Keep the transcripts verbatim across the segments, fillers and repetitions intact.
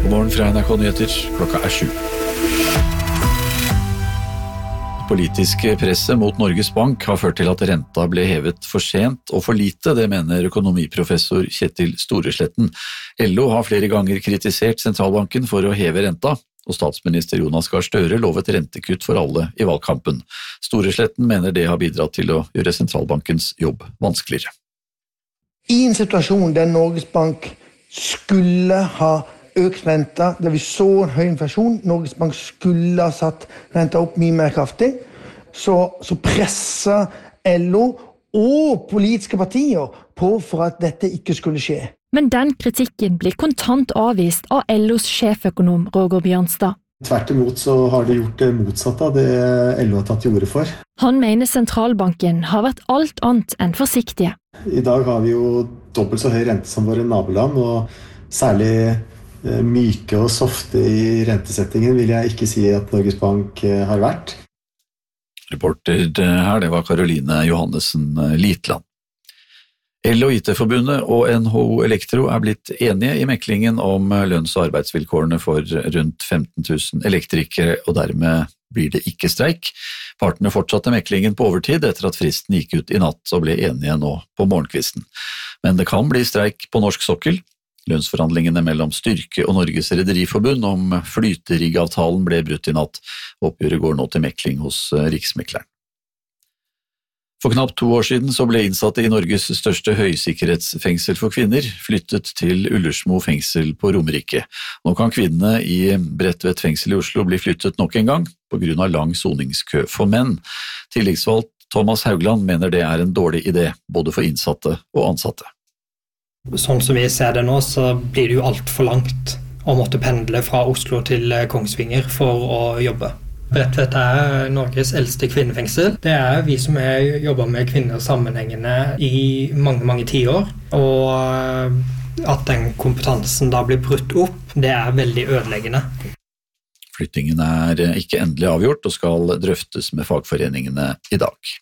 God morgen fra N R K Nyheter, klokka er sju. Det politiske presset mot Norges Bank har ført til at renta ble hevet for sent og for lite, det mener økonomiprofessor Kjetil Storesletten. L O har flere ganger kritisert sentralbanken for å heve renta, og statsminister Jonas Gahr Støre lovet rentekutt for alle i valgkampen. Storesletten mener det har bidratt til å gjøre sentralbankens jobb vanskeligere. I en situasjon der Norges Bank skulle ha økt renta, der vi så en høy inflasjon, Norges Bank skulle ha satt renta opp mye mer kraftig, så, så presser L O og politiske partier på for at dette ikke skulle skje. Men den kritikken blir kontant avvist av L O's sjeføkonom Roger Bjørnstad. Tvert imot så har de gjort det motsatte av det L O har tatt til orde for. Han mener sentralbanken har vært alt annet enn forsiktige. I dag har vi jo dobbelt så høy rente som våre naboland, og særlig myke og softe i rentesettingen vil jeg ikke si at Norges Bank har vært. Reporter her, det var Caroline Johannessen Litland. L O I T-forbundet og N H O Elektro er blitt enige i meklingen om lønns- og arbeidsvilkårene for rundt femten tusen elektrikere, og dermed blir det ikke streik. Partene fortsatte meklingen på overtid etter at fristen gikk ut i natt og ble enige nå på morgenkvisten. Men det kan bli streik på norsk sokkel. Lønnsforhandlingene mellom Styrke og Norges Rederiforbund om flyterigavtalen ble brutt i natt. Oppgjøret går nå til mekling hos Riksmekleren. For knapt to år siden så ble innsatte i Norges største høysikkerhetsfengsel for kvinner flyttet til Ullersmo fengsel på Romerike. Nå kan kvinnene i Bredtvet fengsel i Oslo bli flyttet nok en gang på grunn av lang soningskø for menn. Tilleggsvalgt Thomas Haugland mener det er en dårlig idé, både for innsatte og ansatte. Sånn som vi ser det nå, så blir det jo alt for langt å måtte pendle fra Oslo til Kongsvinger for å jobbe. Bredtvet er Norges eldste kvinnefengsel. Det er vi som har jobbet med kvinner sammenhengende i mange, mange tiår. Og at den kompetansen da blir brutt opp, det er veldig ødeleggende. Flyttingen er ikke endelig avgjort og skal drøftes med fagforeningene i dag.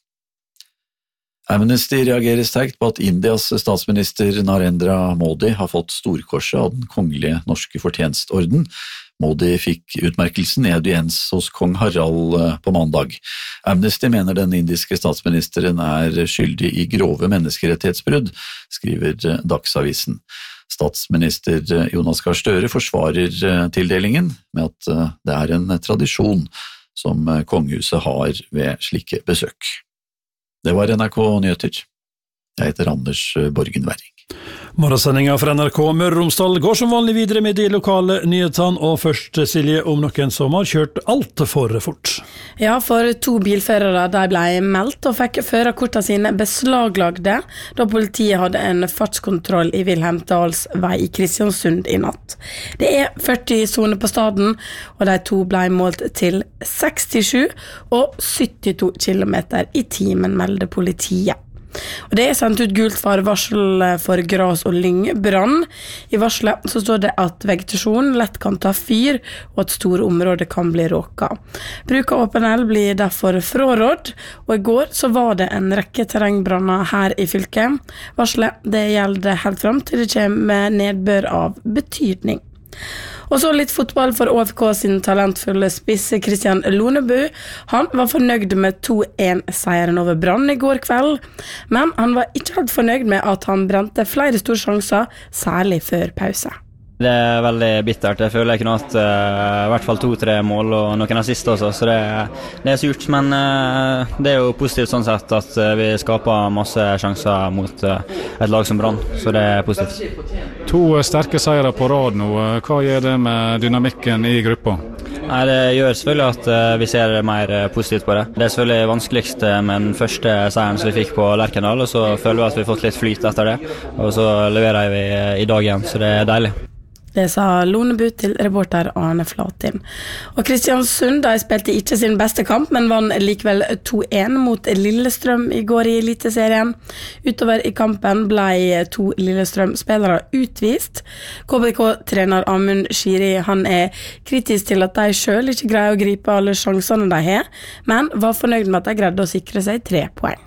Amnesty reagerer sterkt på at Indias statsminister Narendra Modi har fått storkorset av den kongelige norske fortjenstorden. Modi fikk utmerkelsen i audiens hos kong Harald på mandag. Amnesty mener den indiske statsministeren er skyldig i grove menneskerettighetsbrudd, skriver Dagsavisen. Statsminister Jonas Gahr Støre forsvarer tildelingen med at det er en tradisjon som kongehuset har ved slike besøk. Det var N R K Nyheter. Jeg heter Anders Borgen Werring. Morgensendinga fra N R K Møre og Romsdal går som vanlig videre med de lokale nyhetene, og først Silje om noen som har kjørt alt for fort. Ja, for to bilførere de ble meldt og fikk førerkortene sine beslaglagde da politiet hadde en fartskontroll i Vilhelmsdals vei i Kristiansund i natt. Det er førti soner på staden, og de to ble målt til sekstisju og syttito kilometer i timen, melder politiet. Og det er sendt ut gult varsel for gras- og lyngbrann. I varselet så står det at vegetasjonen lett kan ta fyr, og at store områder kan bli råka. Bruk av åpen eld blir derfor frarådd, og i går så var det en rekke terrengbranner her i fylket. Varselet det gjelder helt frem til det kommer nedbør av betydning. Og så litt fotball for O F K sin talentfulle spisse Christian Lonebu. Han var fornøyd med to en-seieren over Brann i går kveld, men han var ikke helt fornøyd med at han brente flere store sjanser, særlig før pause. Det er veldig bittert. Jeg føler jeg kunne hatt uh, i hvert fall to-tre mål og noen assist også, så det, det er surt, men uh, det er jo positivt sånn sett at uh, vi skaper masse sjanser mot uh, et lag som Brann, så det er positivt. To sterke seiere på rad nå. Hva gjør det med dynamikken i gruppa? Nei, det gjør selvfølgelig at uh, vi ser mer uh, positivt på det. Det er selvfølgelig vanskeligst med den første seieren som vi fikk på Lerkendal, og så føler vi at vi har fått litt flyt etter det, og så leverer vi uh, i dag igjen, så det er deilig. Det sa Lonebu til reporter Arne Flatin. Og Kristiansund de spilte ikke sin beste kamp, men vann likevel to en mot Lillestrøm i går i Eliteserien. Utover i kampen ble to Lillestrøm-spillere utvist. K B K-trener Amund Shiri han er kritisk til at de selv ikke greier å gripe alle sjansene de har, men var fornøyd med at de greide å sikre seg tre poeng.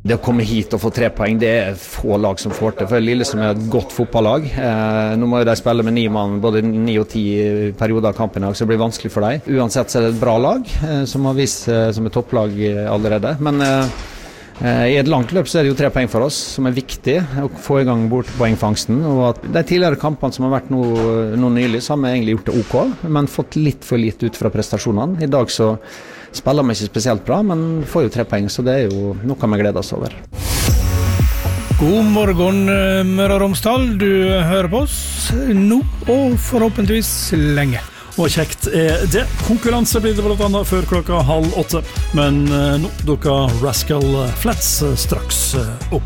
Det å komme hit og få tre poeng, det er få lag som får til. For Lillestrøm er et godt fotballag. Eh, nå må jo de spille med ni mann, både ni og ti perioder av kampen, så det blir vanskelig for dem. Uansett så er det et bra lag, eh, som har vist eh, som et topplag allerede. Men eh, i et langt løp så er det jo tre poeng for oss, som er viktig å få i gang bort poengfangsten. Og at de tidligere kampene som har vært nå, nå nylig, så har vi egentlig gjort det ok, men fått litt for litt ut fra prestasjonene. I dag så spiller vi ikke spesielt bra, men får jo tre poeng, så det er jo noe vi gleder oss over. God morgen, Møre og Romsdal. Du hører på oss nå, og forhåpentligvis lenge. Og kjekt er det. Konkurranse blir det blant annet før klokka halv åtte. Men nå dukker Rascal Flats straks opp.